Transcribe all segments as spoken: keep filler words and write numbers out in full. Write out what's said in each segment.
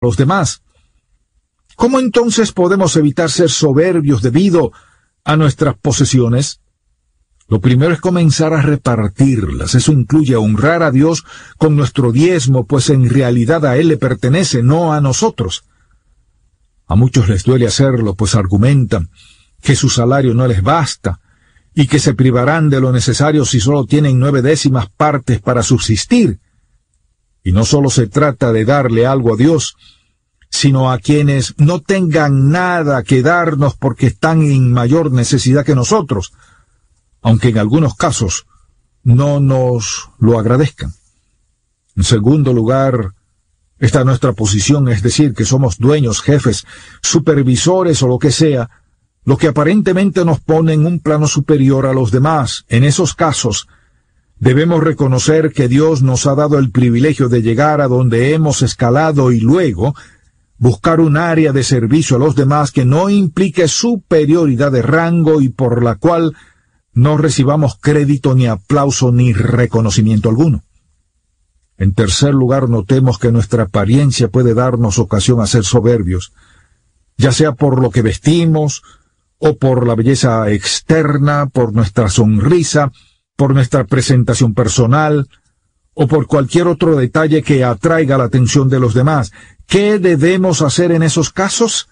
los demás. ¿Cómo entonces podemos evitar ser soberbios debido a nuestras posesiones? Lo primero es comenzar a repartirlas. Eso incluye honrar a Dios con nuestro diezmo, pues en realidad a Él le pertenece, no a nosotros. A muchos les duele hacerlo, pues argumentan que su salario no les basta y que se privarán de lo necesario si solo tienen nueve décimas partes para subsistir. Y no solo se trata de darle algo a Dios, sino a quienes no tengan nada que darnos porque están en mayor necesidad que nosotros, aunque en algunos casos no nos lo agradezcan. En segundo lugar, está nuestra posición, es decir, que somos dueños, jefes, supervisores o lo que sea, lo que aparentemente nos pone en un plano superior a los demás. En esos casos, debemos reconocer que Dios nos ha dado el privilegio de llegar a donde hemos escalado y luego buscar un área de servicio a los demás que no implique superioridad de rango y por la cual no recibamos crédito ni aplauso ni reconocimiento alguno. En tercer lugar, notemos que nuestra apariencia puede darnos ocasión a ser soberbios, ya sea por lo que vestimos, o por la belleza externa, por nuestra sonrisa, por nuestra presentación personal, o por cualquier otro detalle que atraiga la atención de los demás. ¿Qué debemos hacer en esos casos?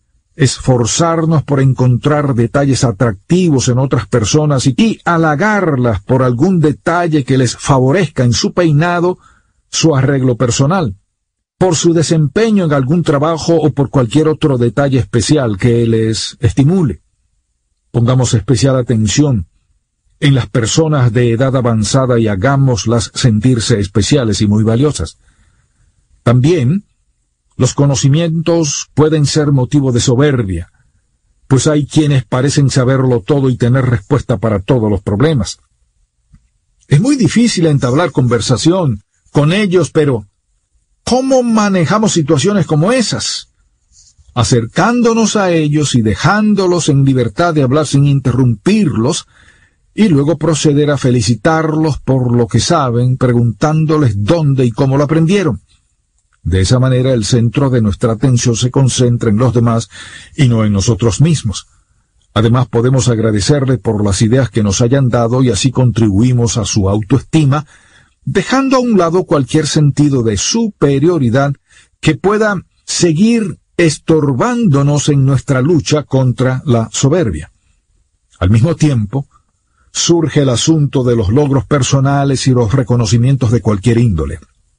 Esforzarnos por encontrar detalles atractivos en otras personas y, y halagarlas por algún detalle que les favorezca en su peinado, su arreglo personal, por su desempeño en algún trabajo o por cualquier otro detalle especial que les estimule. Pongamos especial atención en las personas de edad avanzada y hagámoslas sentirse especiales y muy valiosas. También, los conocimientos pueden ser motivo de soberbia, pues hay quienes parecen saberlo todo y tener respuesta para todos los problemas. Es muy difícil entablar conversación con ellos, pero ¿cómo manejamos situaciones como esas? Acercándonos a ellos y dejándolos en libertad de hablar sin interrumpirlos, y luego proceder a felicitarlos por lo que saben, preguntándoles dónde y cómo lo aprendieron. De esa manera el centro de nuestra atención se concentra en los demás y no en nosotros mismos. Además, podemos agradecerles por las ideas que nos hayan dado y así contribuimos a su autoestima, dejando a un lado cualquier sentido de superioridad que pueda seguir estorbándonos en nuestra lucha contra la soberbia. Al mismo tiempo, surge el asunto de los logros personales y los reconocimientos de cualquier índole.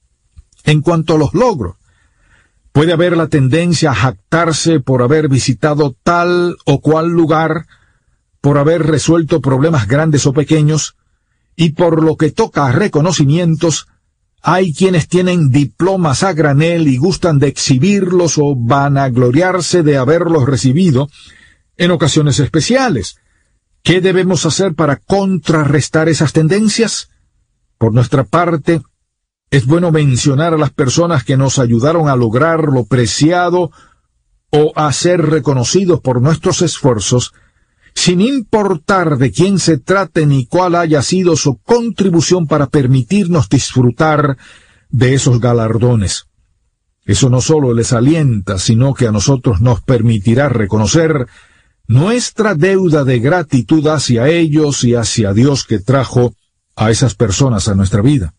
En cuanto a los logros, puede haber la tendencia a jactarse por haber visitado tal o cual lugar, por haber resuelto problemas grandes o pequeños, y por lo que toca a reconocimientos, hay quienes tienen diplomas a granel y gustan de exhibirlos o vanagloriarse de haberlos recibido en ocasiones especiales. ¿Qué debemos hacer para contrarrestar esas tendencias? Por nuestra parte, es bueno mencionar a las personas que nos ayudaron a lograr lo preciado o a ser reconocidos por nuestros esfuerzos, sin importar de quién se trate ni cuál haya sido su contribución para permitirnos disfrutar de esos galardones. Eso no solo les alienta, sino que a nosotros nos permitirá reconocer nuestra deuda de gratitud hacia ellos y hacia Dios que trajo a esas personas a nuestra vida.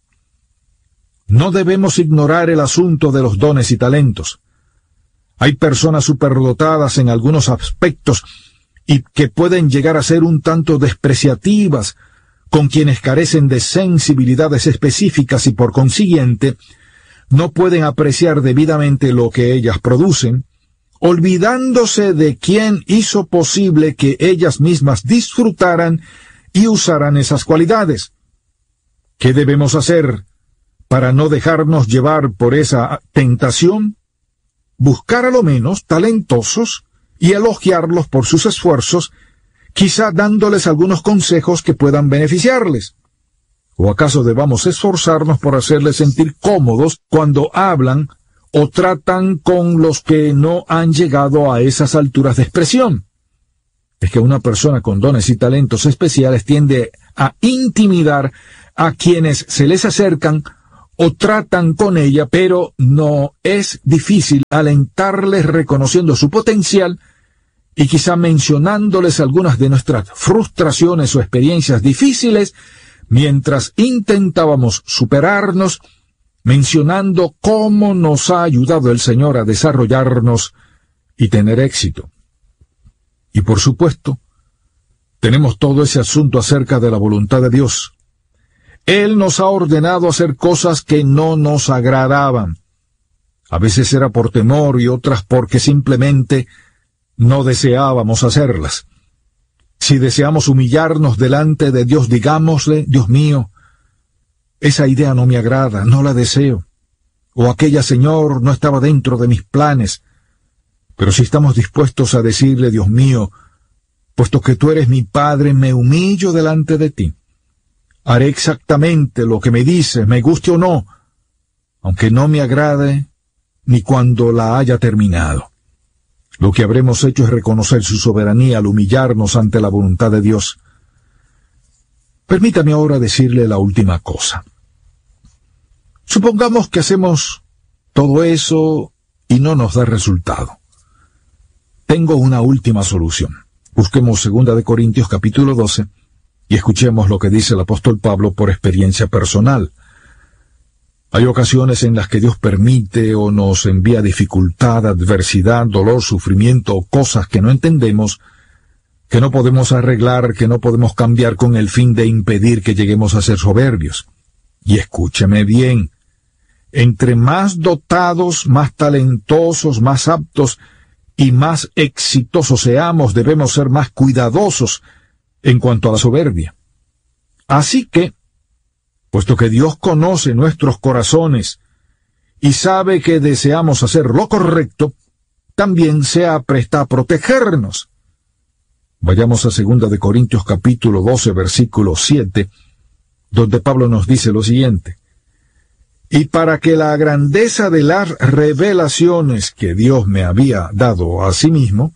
No debemos ignorar el asunto de los dones y talentos. Hay personas superdotadas en algunos aspectos y que pueden llegar a ser un tanto despreciativas con quienes carecen de sensibilidades específicas y por consiguiente no pueden apreciar debidamente lo que ellas producen, olvidándose de quien hizo posible que ellas mismas disfrutaran y usaran esas cualidades. ¿Qué debemos hacer para no dejarnos llevar por esa tentación? Buscar a lo menos talentosos y elogiarlos por sus esfuerzos, quizá dándoles algunos consejos que puedan beneficiarles. ¿O acaso debamos esforzarnos por hacerles sentir cómodos cuando hablan o tratan con los que no han llegado a esas alturas de expresión? Es que una persona con dones y talentos especiales tiende a intimidar a quienes se les acercan o tratan con ella, pero no es difícil alentarles reconociendo su potencial y quizá mencionándoles algunas de nuestras frustraciones o experiencias difíciles mientras intentábamos superarnos, mencionando cómo nos ha ayudado el Señor a desarrollarnos y tener éxito. Y por supuesto, tenemos todo ese asunto acerca de la voluntad de Dios. Él nos ha ordenado hacer cosas que no nos agradaban. A veces era por temor y otras porque simplemente no deseábamos hacerlas. Si deseamos humillarnos delante de Dios, digámosle: Dios mío, esa idea no me agrada, no la deseo. O aquella, Señor, no estaba dentro de mis planes. Pero si estamos dispuestos a decirle: Dios mío, puesto que tú eres mi Padre, me humillo delante de ti. Haré exactamente lo que me dices, me guste o no, aunque no me agrade ni cuando la haya terminado. Lo que habremos hecho es reconocer su soberanía al humillarnos ante la voluntad de Dios. Permítame ahora decirle la última cosa. Supongamos que hacemos todo eso y no nos da resultado. Tengo una última solución. Busquemos segunda de Corintios capítulo doce y escuchemos lo que dice el apóstol Pablo por experiencia personal. Hay ocasiones en las que Dios permite o nos envía dificultad, adversidad, dolor, sufrimiento o cosas que no entendemos, que no podemos arreglar, que no podemos cambiar con el fin de impedir que lleguemos a ser soberbios. Y escúcheme bien, entre más dotados, más talentosos, más aptos y más exitosos seamos, debemos ser más cuidadosos en cuanto a la soberbia. Así que, puesto que Dios conoce nuestros corazones y sabe que deseamos hacer lo correcto, también se apresta a protegernos. Vayamos a segunda de Corintios capítulo doce, versículo siete, donde Pablo nos dice lo siguiente: y para que la grandeza de las revelaciones que Dios me había dado a sí mismo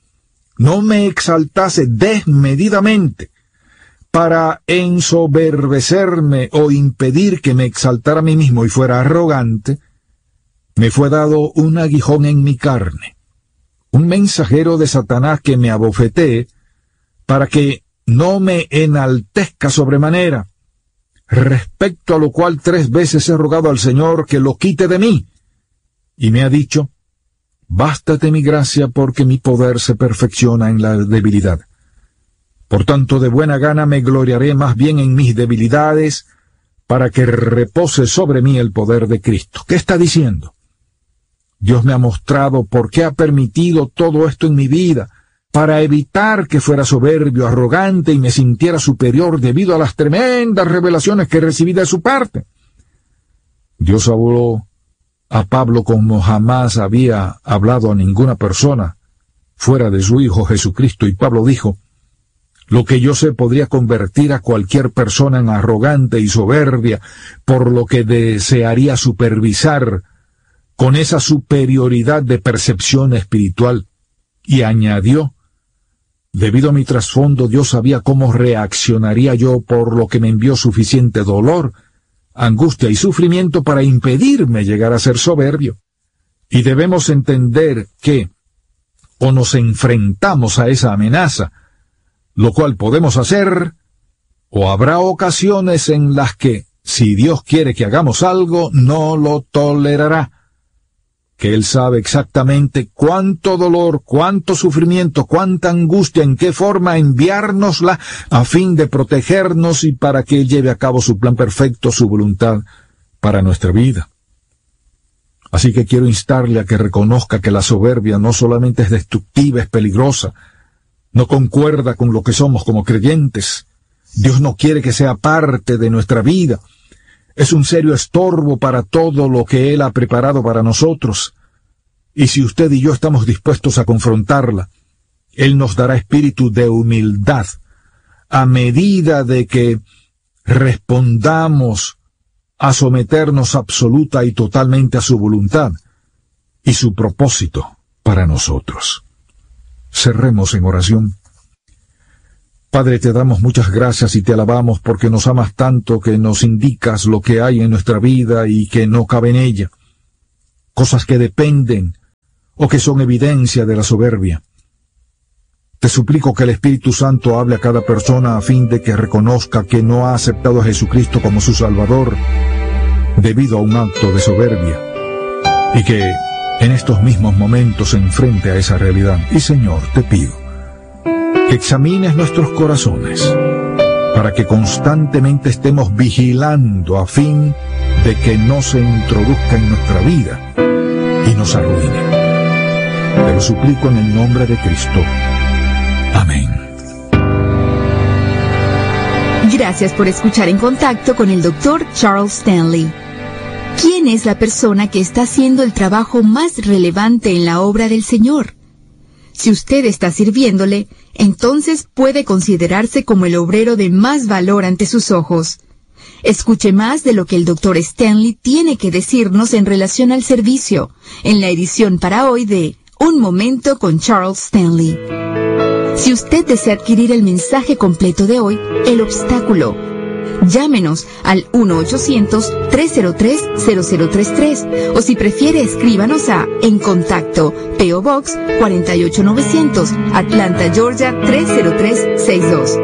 no me exaltase desmedidamente, para ensoberbecerme o impedir que me exaltara a mí mismo y fuera arrogante, me fue dado un aguijón en mi carne, un mensajero de Satanás que me abofetee, para que no me enaltezca sobremanera, respecto a lo cual tres veces he rogado al Señor que lo quite de mí, y me ha dicho: bástate mi gracia, porque mi poder se perfecciona en la debilidad. Por tanto, de buena gana me gloriaré más bien en mis debilidades, para que repose sobre mí el poder de Cristo. ¿Qué está diciendo? Dios me ha mostrado por qué ha permitido todo esto en mi vida, para evitar que fuera soberbio, arrogante y me sintiera superior debido a las tremendas revelaciones que recibí de su parte. Dios habló a Pablo como jamás había hablado a ninguna persona fuera de su Hijo Jesucristo, y Pablo dijo: lo que yo sé podría convertir a cualquier persona en arrogante y soberbia, por lo que desearía supervisar con esa superioridad de percepción espiritual. Y añadió: debido a mi trasfondo, Dios sabía cómo reaccionaría yo, por lo que me envió suficiente dolor, angustia y sufrimiento para impedirme llegar a ser soberbio. Y debemos entender que o nos enfrentamos a esa amenaza, lo cual podemos hacer, o habrá ocasiones en las que, si Dios quiere que hagamos algo, no lo tolerará. Que Él sabe exactamente cuánto dolor, cuánto sufrimiento, cuánta angustia, en qué forma enviárnosla a fin de protegernos y para que Él lleve a cabo su plan perfecto, su voluntad para nuestra vida. Así que quiero instarle a que reconozca que la soberbia no solamente es destructiva, es peligrosa, no concuerda con lo que somos como creyentes. Dios no quiere que sea parte de nuestra vida. Es un serio estorbo para todo lo que Él ha preparado para nosotros. Y si usted y yo estamos dispuestos a confrontarla, Él nos dará espíritu de humildad a medida de que respondamos a someternos absoluta y totalmente a su voluntad y su propósito para nosotros. Cerremos en oración. Padre, te damos muchas gracias y te alabamos porque nos amas tanto que nos indicas lo que hay en nuestra vida y que no cabe en ella. Cosas que dependen o que son evidencia de la soberbia. Te suplico que el Espíritu Santo hable a cada persona a fin de que reconozca que no ha aceptado a Jesucristo como su Salvador debido a un acto de soberbia y que en estos mismos momentos se enfrente a esa realidad. Y Señor, te pido que examines nuestros corazones para que constantemente estemos vigilando a fin de que no se introduzca en nuestra vida y nos arruine. Te lo suplico en el nombre de Cristo. Amén. Gracias por escuchar En Contacto con el doctor Charles Stanley. ¿Quién es la persona que está haciendo el trabajo más relevante en la obra del Señor? Si usted está sirviéndole, entonces puede considerarse como el obrero de más valor ante sus ojos. Escuche más de lo que el doctor Stanley tiene que decirnos en relación al servicio, en la edición para hoy de Un Momento con Charles Stanley. Si usted desea adquirir el mensaje completo de hoy, El Obstáculo, llámenos al uno ochocientos, tres cero tres, cero cero tres tres o si prefiere escríbanos a En Contacto, P O Box cuatro ocho novecientos, Atlanta, Georgia tres cero tres seis dos.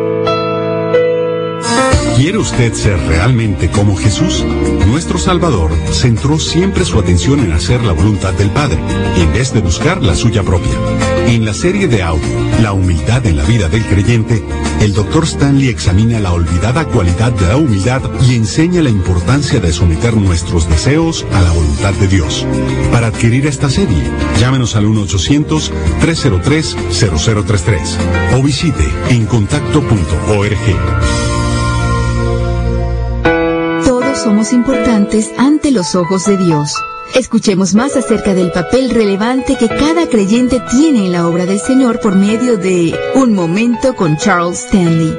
¿Quiere usted ser realmente como Jesús? Nuestro Salvador centró siempre su atención en hacer la voluntad del Padre, en vez de buscar la suya propia. En la serie de audio, La humildad en la vida del creyente, el doctor Stanley examina la olvidada cualidad de la humildad y enseña la importancia de someter nuestros deseos a la voluntad de Dios. Para adquirir esta serie, llámenos al uno ochocientos, tres cero tres, cero cero tres tres o visite en contacto punto org. Somos importantes ante los ojos de Dios. Escuchemos más acerca del papel relevante que cada creyente tiene en la obra del Señor por medio de Un Momento con Charles Stanley.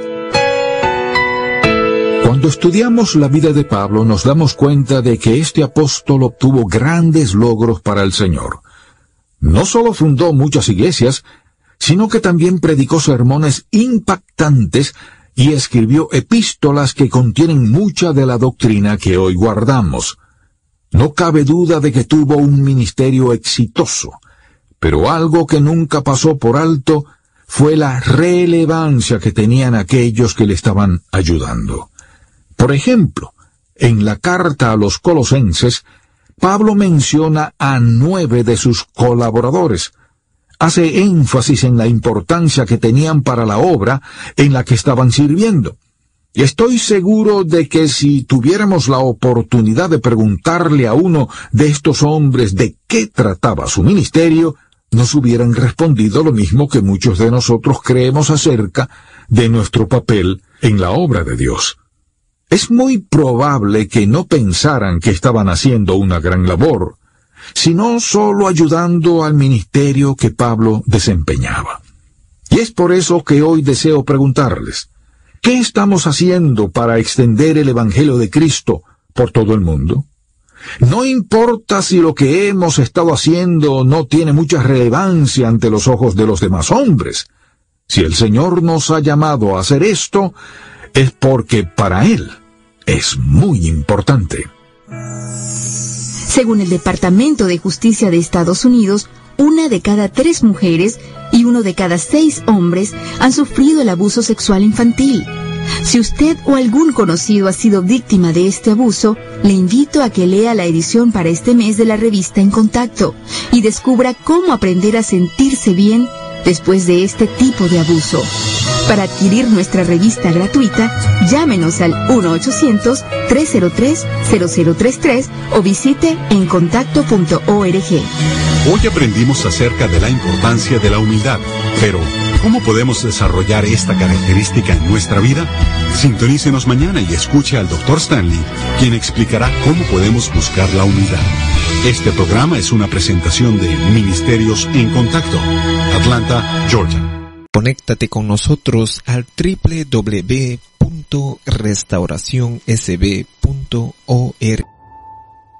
Cuando estudiamos la vida de Pablo nos damos cuenta de que este apóstol obtuvo grandes logros para el Señor. No solo fundó muchas iglesias, sino que también predicó sermones impactantes y escribió epístolas que contienen mucha de la doctrina que hoy guardamos. No cabe duda de que tuvo un ministerio exitoso, pero algo que nunca pasó por alto fue la relevancia que tenían aquellos que le estaban ayudando. Por ejemplo, en la carta a los Colosenses, Pablo menciona a nueve de sus colaboradores. Hace énfasis en la importancia que tenían para la obra en la que estaban sirviendo. Y estoy seguro de que si tuviéramos la oportunidad de preguntarle a uno de estos hombres de qué trataba su ministerio, nos hubieran respondido lo mismo que muchos de nosotros creemos acerca de nuestro papel en la obra de Dios. Es muy probable que no pensaran que estaban haciendo una gran labor, sino solo ayudando al ministerio que Pablo desempeñaba. Y es por eso que hoy deseo preguntarles, ¿qué estamos haciendo para extender el Evangelio de Cristo por todo el mundo? No importa si lo que hemos estado haciendo no tiene mucha relevancia ante los ojos de los demás hombres. Si el Señor nos ha llamado a hacer esto, es porque para Él es muy importante. Según el Departamento de Justicia de Estados Unidos, una de cada tres mujeres y uno de cada seis hombres han sufrido el abuso sexual infantil. Si usted o algún conocido ha sido víctima de este abuso, le invito a que lea la edición para este mes de la revista En Contacto y descubra cómo aprender a sentirse bien después de este tipo de abuso. Para adquirir nuestra revista gratuita, llámenos al uno ochocientos, tres cero tres, cero cero tres tres o visite en contacto punto org. Hoy aprendimos acerca de la importancia de la humildad, pero ¿cómo podemos desarrollar esta característica en nuestra vida? Sintonícenos mañana y escuche al doctor Stanley, quien explicará cómo podemos buscar la humildad. Este programa es una presentación de Ministerios en Contacto, Atlanta, Georgia. Conéctate con nosotros al doble u doble u doble u punto restauración s b punto org.